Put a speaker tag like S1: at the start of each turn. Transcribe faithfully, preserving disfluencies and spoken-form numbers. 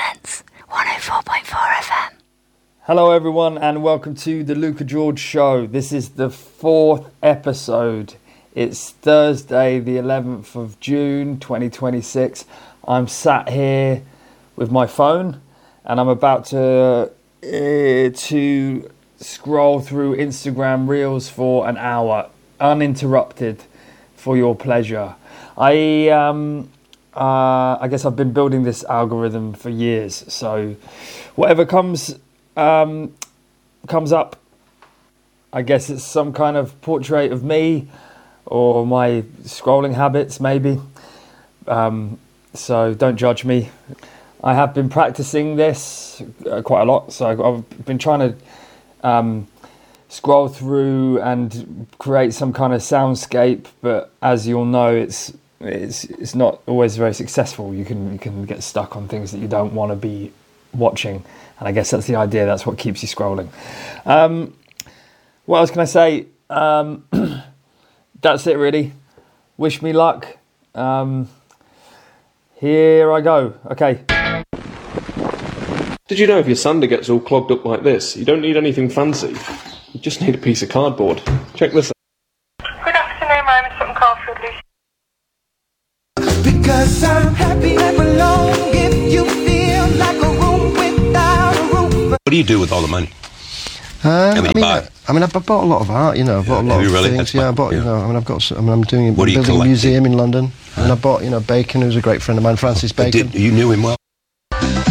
S1: Presents one oh four point four F M.
S2: Hello everyone and welcome to the Luca George Show. This is the fourth episode. It's Thursday the eleventh of June twenty twenty-six. I'm sat here with my phone and I'm about to uh, to scroll through Instagram Reels for an hour uninterrupted for your pleasure. I um uh, I guess I've been building this algorithm for years, so whatever comes um, comes up, I guess it's some kind of portrait of me or my scrolling habits, maybe. Um, so don't judge me. I have been practicing this uh, quite a lot, so I've been trying to um, scroll through and create some kind of soundscape, but as you'll know, it's it's it's not always very successful. You can you can get stuck on things that you don't want to be watching, and I guess that's the idea. That's what keeps you scrolling. Um, what else can I say? Um, that's it, really. Wish me luck. Um, here I go. Okay.
S3: Did you know if your sander gets all clogged up like this, you don't need anything fancy. You just need a piece of cardboard. Check this out.
S4: Good afternoon, my name is Sutton Caulfield, Lucy.
S5: Because I'm happy and alone. If you feel like a room without a roof.
S6: What do you do with all the money?
S7: Um,
S6: I mean,
S7: I mean,
S6: buy
S7: I, I mean, I've bought a lot of art. You know, I've bought
S6: Yeah,
S7: a lot
S6: have you
S7: of
S6: really?
S7: things.
S6: That's
S7: Yeah,
S6: fun.
S7: I bought.
S6: Yeah.
S7: You know, I mean, I've got. I mean, I'm doing.
S6: What are you
S7: building a
S6: collecting?
S7: museum in London, and I bought. You know, Bacon, who's a great friend of mine, Francis Bacon.
S6: Did, you knew him well?